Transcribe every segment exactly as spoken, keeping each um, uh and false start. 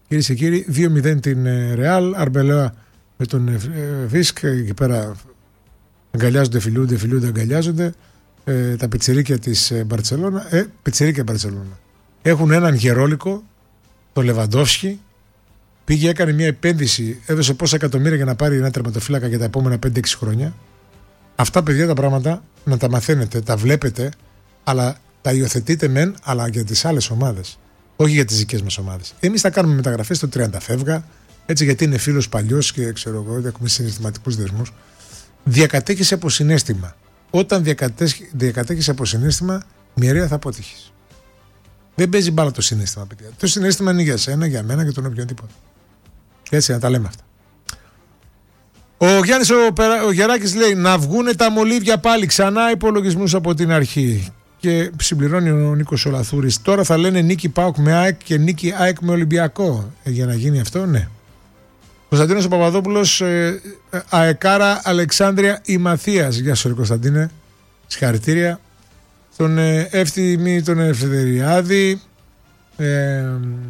Κυρίες και κύριοι, δύο μηδέν την Ρεάλ. Αρμπελέα με τον Βίσκ. Εκεί πέρα αγκαλιάζονται, φιλούνται, φιλούνται, αγκαλιάζονται. Ε, τα πιτσιρίκια της Μπαρτσελώνα. Ε, πιτσιρίκια Μπαρτσελώνα. Έχουν έναν γερόλικο, τον Λεβαντόφσκι. Πήγε, έκανε μια επένδυση, έδωσε πόσα εκατομμύρια για να πάρει ένα τερματοφύλακα για τα επόμενα πέντε έξι χρόνια. Αυτά, παιδιά, τα πράγματα να τα μαθαίνετε, τα βλέπετε, αλλά τα υιοθετείτε μεν, αλλά για τις άλλες ομάδες. Όχι για τις δικές μας ομάδες. Εμείς θα κάνουμε μεταγραφές στο τριάντα φεύγα, έτσι, γιατί είναι φίλος παλιός και ξέρω εγώ, έχουμε συναισθηματικούς δεσμούς. Διακατέχεις από συναίσθημα. Όταν διακατέχεις από συναίσθημα, μοιραία θα αποτύχεις. Δεν παίζει μπάλα το συναίσθημα, παιδιά. Το συναίσθημα είναι για σένα, για μένα και τον οποιονδήποτε. Έτσι, να τα λέμε αυτά. Ο Γιάννης ο, ο Γεράκης λέει να βγούνε τα μολύβια πάλι, ξανά υπολογισμούς από την αρχή. Και συμπληρώνει ο Νίκος ο Λαθούρης. Τώρα θα λένε νίκη ΠΑΟΚ με ΑΕΚ και νίκη ΑΕΚ με Ολυμπιακό. Ε, για να γίνει αυτό, ναι. Κωνσταντίνος ο Παπαδόπουλος, ε, αεκάρα Αλεξάνδρεια η Μαθίας. Γεια σου, Κωνσταντίνε. Συγχαρητήρια. Τον ε, Εύθυμη, τον Εφεδεριάδη, ε,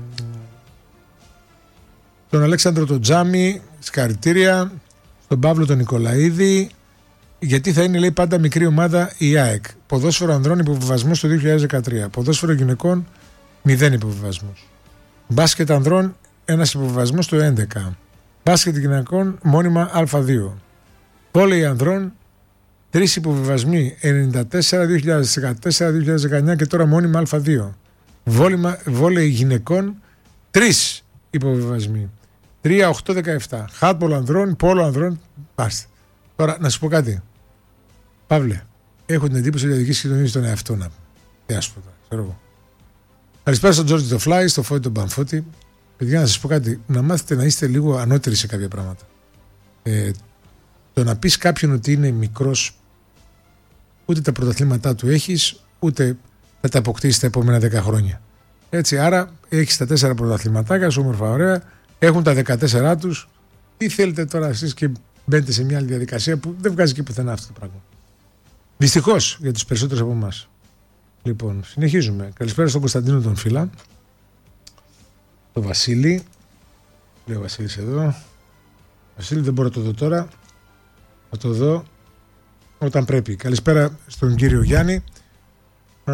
τον Αλέξανδρο τον Τζάμι, συγχαρητήρια. Τον Παύλο τον Νικολαίδη. Γιατί θα είναι, λέει, πάντα μικρή ομάδα η ΑΕΚ. Ποδόσφαιρο ανδρών υποβιβασμούς το δύο χιλιάδες δεκατρία. Ποδόσφαιρο γυναικών μηδέν υποβιβασμούς. Μπάσκετ ανδρών ένας υποβιβασμός το έντεκα. Μπάσκετ γυναικών μόνιμα Α2. Βόλεϊ ανδρών τρεις υποβιβασμοί ενενήντα τέσσερα, δύο χιλιάδες δεκατέσσερα, δύο χιλιάδες δεκαεννιά και τώρα μόνιμα Α2. Βόλεϊ γυναικών τρεις υποβιβασμοί. τρία, οκτώ, δεκαεπτά. Χάτμπολ ανδρών, πόλο ανδρών. Πάστε. Τώρα να σου πω κάτι. Παύλε, έχω την εντύπωση ότι η δική κοινωνία τον εαυτό να πει. Ας πω τώρα, ξέρω εγώ. Καλησπέρα στον Τζόρτζι το Φλάι, στο Φώτη τον Παμφώτη. Παιδιά, να σας πω κάτι. Να μάθετε να είστε λίγο ανώτεροι σε κάποια πράγματα. Ε, το να πεις κάποιον ότι είναι μικρός, ούτε τα πρωταθλήματά του έχεις, ούτε θα τα αποκτήσεις τα επόμενα δέκα χρόνια. Έτσι, άρα έχεις τα τέσσερα πρωταθληματάκια σου, όμορφα, ωραία. Έχουν τα δεκατέσσερα τους. Τι θέλετε τώρα εσείς και μπαίνετε σε μια άλλη διαδικασία που δεν βγάζει και πουθενά αυτό το πράγμα. Δυστυχώς για τους περισσότερους από εμάς. Λοιπόν, συνεχίζουμε. Καλησπέρα στον Κωνσταντίνο τον Φίλα. Το Βασίλη. Λέει ο Βασίλης εδώ. Βασίλη, δεν μπορώ να το δω τώρα. Θα το δω όταν πρέπει. Καλησπέρα στον κύριο Γιάννη. Ε,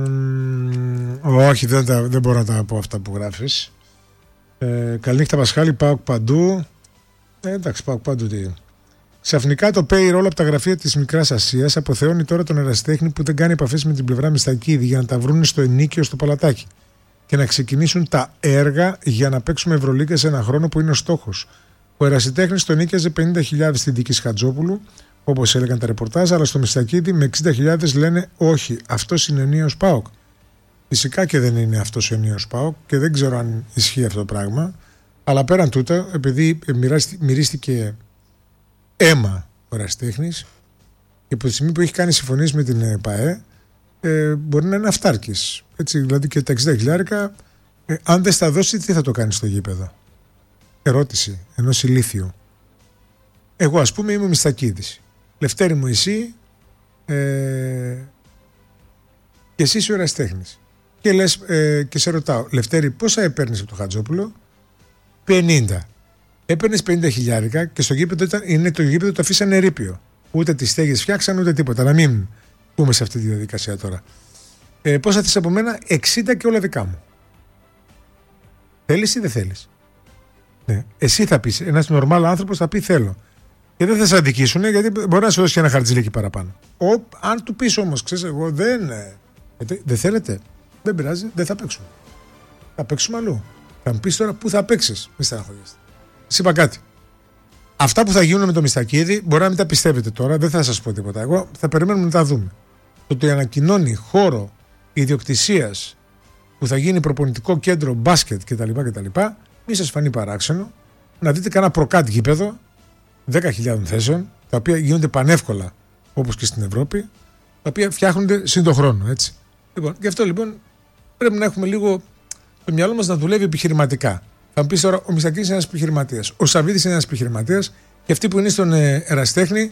όχι, δεν, τα, δεν μπορώ να τα πω αυτά που γράφεις. Ε, καληνύχτα Πασχάλη, ΠΑΟΚ παντού. Ε, εντάξει, ΠΑΟΚ παντού τι. Ξαφνικά το payroll από τα γραφεία της Μικράς Ασίας αποθεώνει τώρα τον ερασιτέχνη που δεν κάνει επαφές με την πλευρά Μιστακίδη για να τα βρουν στο ενίκιο στο Παλατάκι και να ξεκινήσουν τα έργα για να παίξουμε Ευρωλίγκα σε ένα χρόνο που είναι ο στόχος. Ο ερασιτέχνης τον νίκιαζε πενήντα χιλιάδες στην δίκη Χατζόπουλου, όπως έλεγαν τα ρεπορτάζ, αλλά στο Μιστακίδη με εξήντα χιλιάδες λένε όχι, αυτός είναι ο ενίος ΠΑΟΚ. Φυσικά και δεν είναι αυτός ο ενίος ΠΑΟΚ και δεν ξέρω αν ισχύει αυτό το πράγμα, αλλά πέραν τούτα, επειδή μυρίστηκε αίμα ο ερασιτέχνης και από τη στιγμή που έχει κάνει συμφωνίες με την ΠΑΕ, ε, μπορεί να είναι αυτάρκης. Έτσι, δηλαδή και τα εξήντα χιλιάρικα, ε, αν δεν στα δώσει, τι θα το κάνει στο γήπεδο? Ερώτηση ενός ηλίθιου. Εγώ, ας πούμε, είμαι ο Μιστακίδης. Λευτέρη μου, εσύ ε, και εσύ είσαι ο ερασιτέχνης. Και, λες, ε, και σε ρωτάω, Λευτέρη, πόσα έπαιρνες από το Χατζόπουλο? πενήντα. Έπαιρνες πενήντα χιλιάρικα και στο γήπεδο ήταν, είναι το γήπεδο το αφήσανε ερείπιο. Ούτε τις στέγες φτιάξαν ούτε τίποτα. Να μην πούμε σε αυτή τη διαδικασία τώρα. Ε, πόσα θες από μένα? εξήντα και όλα δικά μου. Θέλεις ή δεν θέλεις? Ναι. Εσύ θα πεις, ένας νορμάλ άνθρωπος θα πει θέλω. Και δεν θα σε αδικήσουν γιατί μπορεί να σου δώσει και ένα χαρτζηλίκι παραπάνω. Ο, αν του πεις όμως, ξέρεις, εγώ δεν. Ε, δεν θέλετε, δεν πειράζει, δεν θα παίξουμε. Θα παίξουμε αλλού. Θα μου πεις τώρα πού θα παίξεις. Μη στεναχωριέστε. Σας είπα κάτι. Αυτά που θα γίνουν με το Μιστακίδη μπορεί να μην τα πιστεύετε τώρα, δεν θα σας πω τίποτα. Εγώ θα περιμένουμε να τα δούμε. Το ότι ανακοινώνει χώρο ιδιοκτησίας που θα γίνει προπονητικό κέντρο μπάσκετ κτλ. κτλ. Μη σας φανεί παράξενο να δείτε κανένα προκάτ γήπεδο δέκα χιλιάδες θέσεων, τα οποία γίνονται πανεύκολα όπως και στην Ευρώπη, τα οποία φτιάχνονται συν το χρόνο. Έτσι. Λοιπόν, γι' αυτό λοιπόν πρέπει να έχουμε λίγο το μυαλό μας να δουλεύει επιχειρηματικά. Θα μου πεις τώρα, ο Μιστακίδης είναι ένας επιχειρηματίας, ο Σαββίδης είναι ένας επιχειρηματίας και αυτοί που είναι στον ε, ερασιτέχνη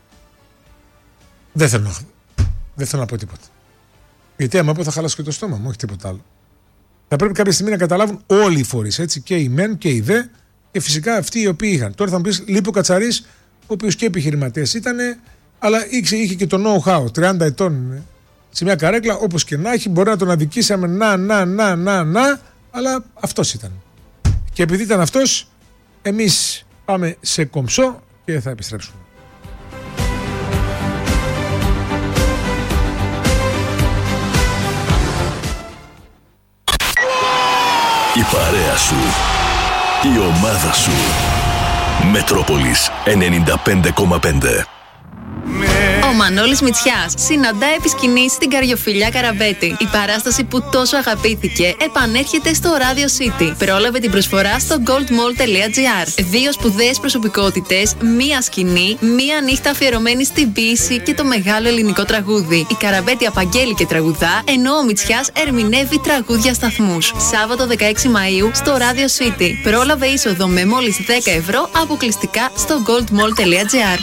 δεν θέλω, δεν θέλω να πω τίποτα. Γιατί άμα πω θα χαλάσω και το στόμα μου, όχι τίποτα άλλο. Θα πρέπει κάποια στιγμή να καταλάβουν όλοι οι φορείς, έτσι, και οι μεν και οι δε, και φυσικά αυτοί οι οποίοι είχαν. Τώρα θα μου πεις, λείπει ο Κατσαρής, ο οποίος και επιχειρηματίας ήταν, αλλά είχε, είχε και το know-how, τριάντα ετών σε μια καρέκλα, όπως και να έχει, μπορεί να τον αδικήσαμε να, να, να, να, να, αλλά αυτός ήταν. Και επειδή ήταν αυτός, εμείς πάμε σε κομψό και θα επιστρέψουμε. Η παρέα σου, η ομάδα σου. Μετρόπολης ενενήντα πέντε κόμμα πέντε. Ο Μανώλης Μητσιάς συναντά επί σκηνής στην Καριοφιλιά Καραβέτη. Η παράσταση που τόσο αγαπήθηκε επανέρχεται στο Radio City. Πρόλαβε την προσφορά στο gold mall τελεία gr. Δύο σπουδαίες προσωπικότητες, μία σκηνή, μία νύχτα αφιερωμένη στην ποίηση και το μεγάλο ελληνικό τραγούδι. Η Καραβέτη απαγγέλει και τραγουδά, ενώ ο Μητσιάς ερμηνεύει τραγούδια σταθμούς. Σάββατο δεκαέξι Μαΐου στο Radio City. Πρόλαβε είσοδο με μόλις δέκα ευρώ αποκλειστικά στο gold mall τελεία gr.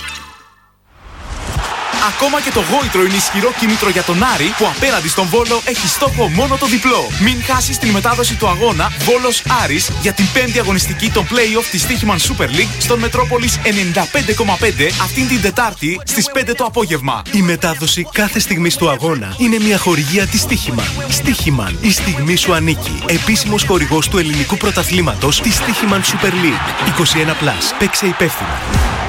Ακόμα και το γόητρο είναι ισχυρό κίνητρο για τον Άρη, που απέναντι στον Βόλο έχει στόχο μόνο το διπλό. Μην χάσεις την μετάδοση του αγώνα Βόλος Άρης για την πέμπτη αγωνιστική των play-off της Στίχημαν Super League στον Μετρόπολης ενενήντα πέντε κόμμα πέντε αυτήν την Τετάρτη στις πέντε το απόγευμα. Η μετάδοση κάθε στιγμής του αγώνα είναι μια χορηγία της Στίχημαν. Στίχημαν, η στιγμή σου ανήκει. Επίσημος χορηγός του ελληνικού πρωταθλήματος της Στίχημαν Super League. είκοσι ένα συν. Παίξε υπεύθυνα.